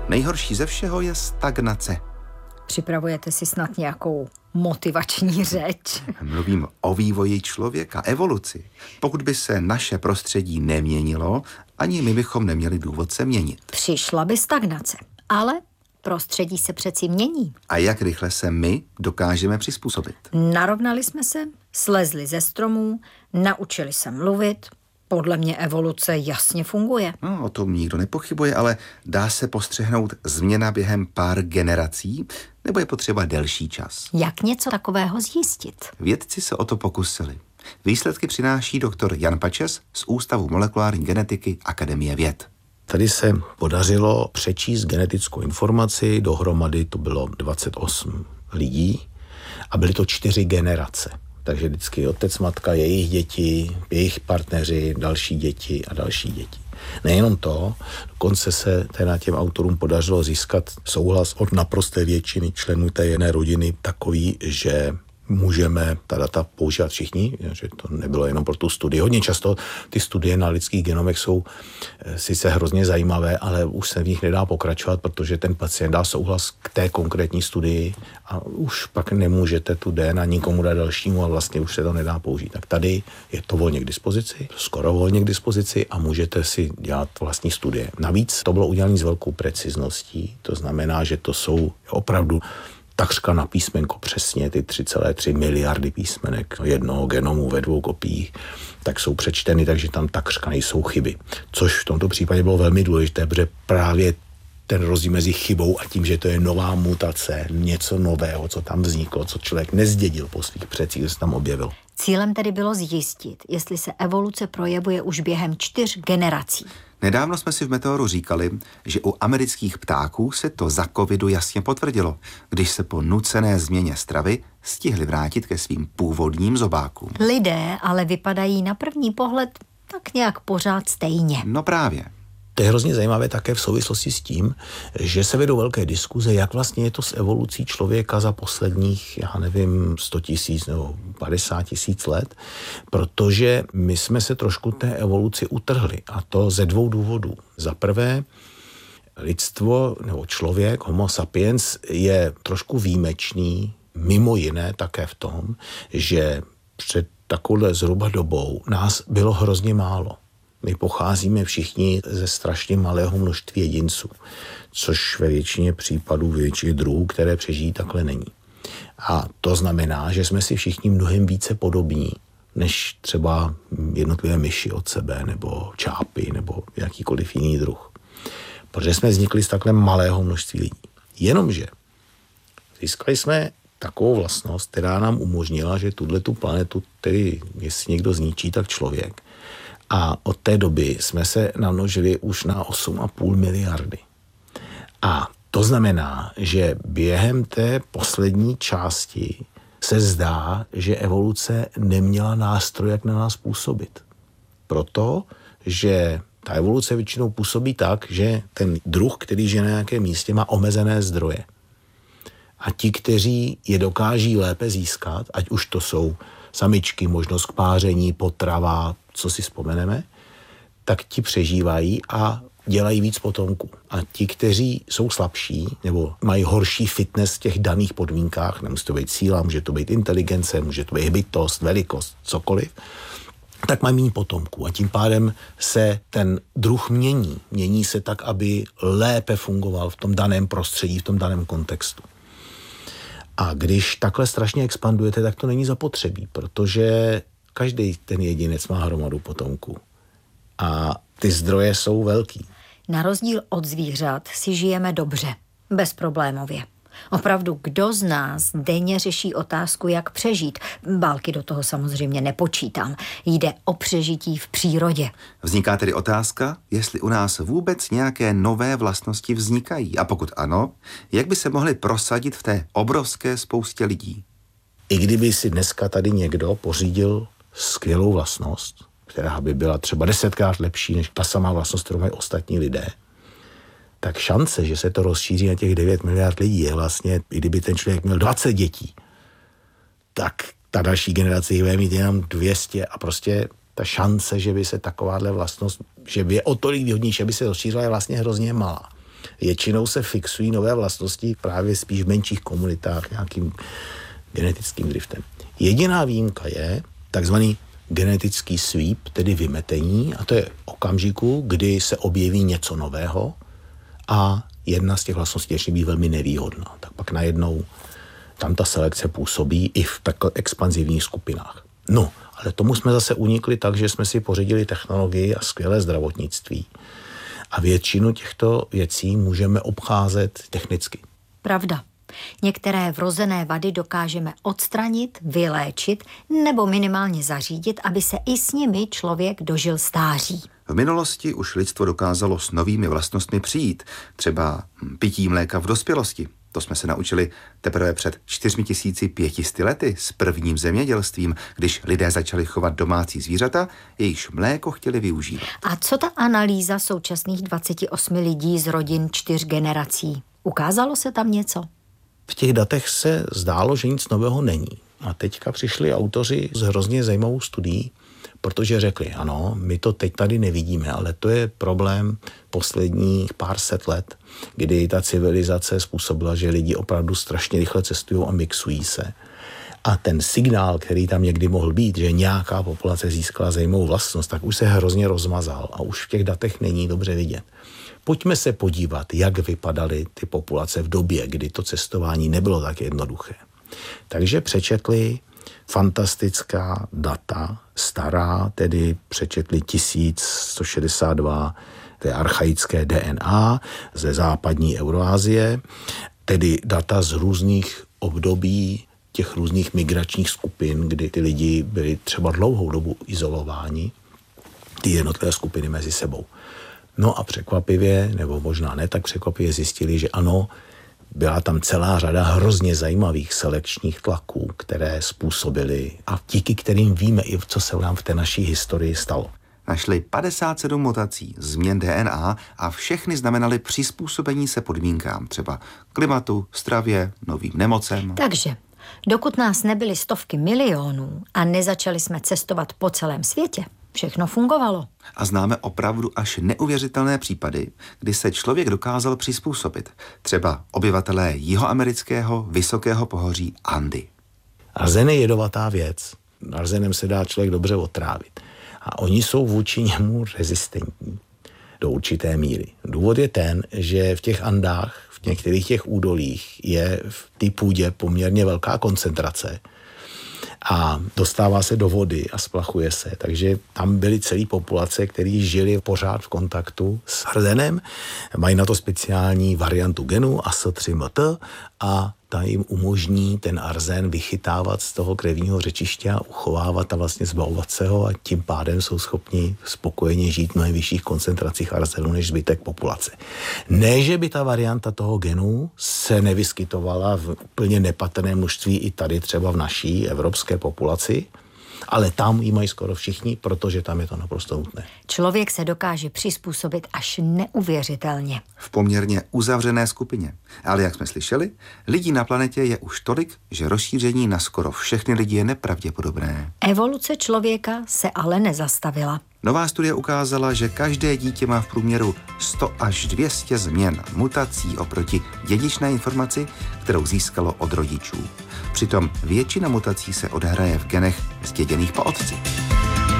Nejhorší ze všeho je stagnace. Připravujete si snad nějakou motivační řeč? Mluvím o vývoji člověka, evoluci. Pokud by se naše prostředí neměnilo, ani my bychom neměli důvod se měnit. Přišla by stagnace, ale prostředí se přeci mění. A jak rychle se my dokážeme přizpůsobit? Narovnali jsme se, slezli ze stromů, naučili se mluvit. Podle mě evoluce jasně funguje. No, o tom nikdo nepochybuje, ale dá se postřehnout změna během pár generací, nebo je potřeba delší čas? Jak něco takového zjistit? Vědci se o to pokusili. Výsledky přináší doktor Jan Pačes z Ústavu molekulární genetiky Akademie věd. Tady se podařilo přečíst genetickou informaci, dohromady to bylo 28 lidí a byly to 4 generace. Takže vždycky otec, matka, jejich děti, jejich partneři, další děti a další děti. Nejenom to, dokonce se teda těm autorům podařilo získat souhlas od naprosté většiny členů té jedné rodiny takový, že můžeme ta data používat všichni, že to nebylo jenom pro tu studii. Hodně často ty studie na lidských genomech jsou sice hrozně zajímavé, ale už se v nich nedá pokračovat, protože ten pacient dá souhlas k té konkrétní studii a už pak nemůžete tu DNA nikomu dát dalšímu a vlastně už se to nedá použít. Tak tady je to volně k dispozici, skoro volně k dispozici a můžete si dělat vlastní studie. Navíc to bylo udělané s velkou precizností, to znamená, že to jsou opravdu takřka na písmenko přesně ty 3,3 miliardy písmenek jednoho genomu ve 2 kopiích, tak jsou přečteny, takže tam takřka nejsou chyby. Což v tomto případě bylo velmi důležité, protože právě ten rozdíl mezi chybou a tím, že to je nová mutace, něco nového, co tam vzniklo, co člověk nezdědil po svých předcích, co se tam objevilo. Cílem tedy bylo zjistit, jestli se evoluce projevuje už během 4 generací. Nedávno jsme si v Meteoru říkali, že u amerických ptáků se to za covidu jasně potvrdilo, když se po nucené změně stravy stihli vrátit ke svým původním zobákům. Lidé ale vypadají na první pohled tak nějak pořád stejně. No právě. To je hrozně zajímavé také v souvislosti s tím, že se vedou velké diskuze, jak vlastně je to s evolucí člověka za posledních, 100 000 nebo 50 000 let, protože my jsme se trošku té evoluci utrhli a to ze 2 důvodů. Za prvé, lidstvo nebo člověk, homo sapiens, je trošku výjimečný, mimo jiné také v tom, že před takovou zhruba dobou nás bylo hrozně málo. My pocházíme všichni ze strašně malého množství jedinců, což ve většině případů, většině druhů, které přežijí, takhle není. A to znamená, že jsme si všichni mnohem více podobní, než třeba jednotlivé myši od sebe, nebo čápy, nebo jakýkoliv jiný druh. Protože jsme vznikli z takhle malého množství lidí. Jenomže získali jsme takovou vlastnost, která nám umožnila, že tu planetu, tedy jestli někdo zničí, tak člověk. A od té doby jsme se namnožili už na 8,5 miliardy. A to znamená, že během té poslední části se zdá, že evoluce neměla nástroj, jak na nás působit. Protože ta evoluce většinou působí tak, že ten druh, který žije na nějakém místě, má omezené zdroje. A ti, kteří je dokáží lépe získat, ať už to jsou samičky, možnost k páření, potrava, co si vzpomeneme, tak ti přežívají a dělají víc potomků. A ti, kteří jsou slabší nebo mají horší fitness v těch daných podmínkách, nemusí to být síla, může to být inteligence, může to být hbitost, velikost, cokoliv, tak mají méně potomků. A tím pádem se ten druh mění. Mění se tak, aby lépe fungoval v tom daném prostředí, v tom daném kontextu. A když takhle strašně expandujete, tak to není zapotřebí, protože každý ten jedinec má hromadu potomků. A ty zdroje jsou velký. Na rozdíl od zvířat si žijeme dobře, bezproblémově. Opravdu, kdo z nás denně řeší otázku, jak přežít? Války do toho samozřejmě nepočítám. Jde o přežití v přírodě. Vzniká tedy otázka, jestli u nás vůbec nějaké nové vlastnosti vznikají. A pokud ano, jak by se mohly prosadit v té obrovské spoustě lidí? I kdyby si dneska tady někdo pořídil skvělou vlastnost, která by byla třeba 10krát lepší než ta samá vlastnost, kterou mají ostatní lidé, tak šance, že se to rozšíří na těch 9 miliard lidí je vlastně, i kdyby ten člověk měl 20 dětí, tak ta další generace jich bude mít jenom 200 a prostě ta šance, že by se takováhle vlastnost, že by je o tolik výhodnější, aby se rozšířila, je vlastně hrozně malá. Většinou se fixují nové vlastnosti právě spíš v menších komunitách nějakým genetickým driftem. Jediná výjimka je takzvaný genetický sweep, tedy vymetení, a to je okamžiku, kdy se objeví něco nového a jedna z těch vlastností ještě být velmi nevýhodná. Tak pak najednou tam ta selekce působí i v takhle expanzivních skupinách. No, ale tomu jsme zase unikli tak, že jsme si pořídili technologii a skvělé zdravotnictví. A většinu těchto věcí můžeme obcházet technicky. Pravda. Některé vrozené vady dokážeme odstranit, vyléčit nebo minimálně zařídit, aby se i s nimi člověk dožil stáří. V minulosti už lidstvo dokázalo s novými vlastnostmi přijít, třeba pití mléka v dospělosti. To jsme se naučili teprve před 4500 lety s prvním zemědělstvím, když lidé začali chovat domácí zvířata, jejichž mléko chtěli využívat. A co ta analýza současných 28 lidí z rodin 4 generací? Ukázalo se tam něco? V těch datech se zdálo, že nic nového není. A teďka přišli autoři s hrozně zajímavou studií, protože řekli, ano, my to teď tady nevidíme, ale to je problém posledních pár set let, kdy ta civilizace způsobila, že lidi opravdu strašně rychle cestují a mixují se. A ten signál, který tam někdy mohl být, že nějaká populace získala zajímavou vlastnost, tak už se hrozně rozmazal a už v těch datech není dobře vidět. Pojďme se podívat, jak vypadaly ty populace v době, kdy to cestování nebylo tak jednoduché. Takže přečetli fantastická data, stará, tedy přečetli 1162 té archaické DNA ze západní Euroasie, tedy data z různých období těch různých migračních skupin, kdy ty lidi byli třeba dlouhou dobu izolováni, ty jednotlivé skupiny mezi sebou. No a překvapivě, nebo možná ne tak překvapivě zjistili, že ano, byla tam celá řada hrozně zajímavých selekčních tlaků, které způsobily a díky kterým víme i, co se nám v té naší historii stalo. Našli 57 mutací změn DNA a všechny znamenaly přizpůsobení se podmínkám, třeba klimatu, stravě, novým nemocem. Takže dokud nás nebyly stovky milionů a nezačali jsme cestovat po celém světě, všechno fungovalo. A známe opravdu až neuvěřitelné případy, kdy se člověk dokázal přizpůsobit. Třeba obyvatelé jihoamerického vysokého pohoří Andy. Arzen je jedovatá věc. Arzenem se dá člověk dobře otrávit. A oni jsou vůči němu rezistentní do určité míry. Důvod je ten, že v těch Andách, v některých těch údolích je v té půdě poměrně velká koncentrace a dostává se do vody a splachuje se. Takže tam byly celé populace, které žili pořád v kontaktu s arzenem. Mají na to speciální variantu genu AS3MT a ta jim umožní ten arzen vychytávat z toho krevního řečiště a uchovávat a vlastně zbavovat se ho a tím pádem jsou schopni spokojeně žít v mnohem vyšších koncentracích arzenu než zbytek populace. Ne, že by ta varianta toho genu se nevyskytovala v úplně nepatrné množství i tady třeba v naší evropské populaci, ale tam ji mají skoro všichni, protože tam je to naprosto nutné. Člověk se dokáže přizpůsobit až neuvěřitelně. V poměrně uzavřené skupině. Ale jak jsme slyšeli, lidí na planetě je už tolik, že rozšíření na skoro všechny lidi je nepravděpodobné. Evoluce člověka se ale nezastavila. Nová studie ukázala, že každé dítě má v průměru 100 až 200 změn mutací oproti dědičné informaci, kterou získalo od rodičů. Přitom většina mutací se odehraje v genech zděděných po otci.